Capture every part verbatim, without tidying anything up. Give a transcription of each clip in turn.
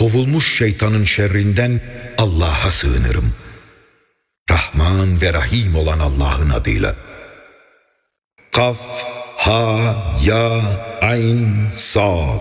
kovulmuş şeytanın şerrinden Allah'a sığınırım. Rahman ve Rahim olan Allah'ın adıyla. Kaf, ha, ya, ayn, sad.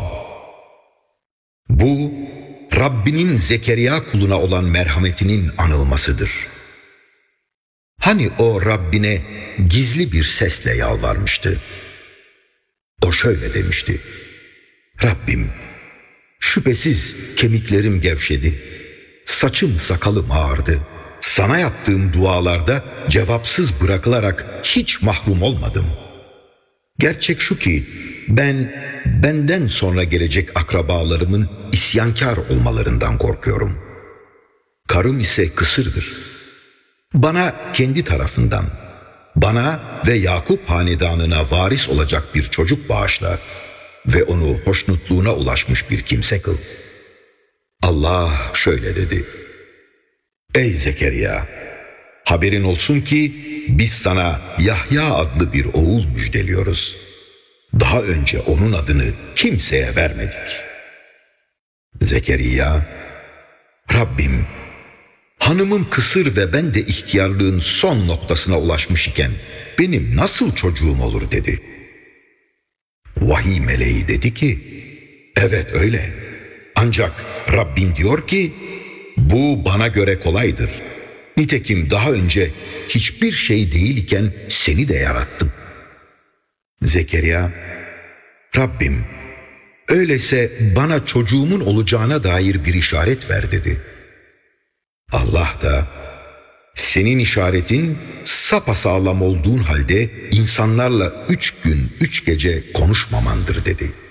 Bu, Rabbinin Zekeriya kuluna olan merhametinin anılmasıdır. Hani o Rabbine gizli bir sesle yalvarmıştı. O şöyle demişti: Rabbim, şüphesiz kemiklerim gevşedi, saçım sakalım ağardı. Sana yaptığım dualarda cevapsız bırakılarak hiç mahrum olmadım. Gerçek şu ki ben benden sonra gelecek akrabalarımın isyankar olmalarından korkuyorum. Karım ise kısırdır. Bana kendi tarafından, bana ve Yakup hanedanına varis olacak bir çocuk bağışla ve onu hoşnutluğuna ulaşmış bir kimse kıl. Allah şöyle dedi: Ey Zekeriya! Haberin olsun ki biz sana Yahya adlı bir oğul müjdeliyoruz. Daha önce onun adını kimseye vermedik. Zekeriya, Rabbim, hanımım kısır ve ben de ihtiyarlığın son noktasına ulaşmış iken benim nasıl çocuğum olur dedi. Vahiy meleği dedi ki, evet öyle. Ancak Rabbin diyor ki, bu bana göre kolaydır. Nitekim daha önce hiçbir şey değil iken seni de yarattım. Zekeriya, Rabbim, öyleyse bana çocuğumun olacağına dair bir işaret ver dedi. Allah da, senin işaretin sapasağlam olduğun halde insanlarla üç gün üç gece konuşmamandır dedi.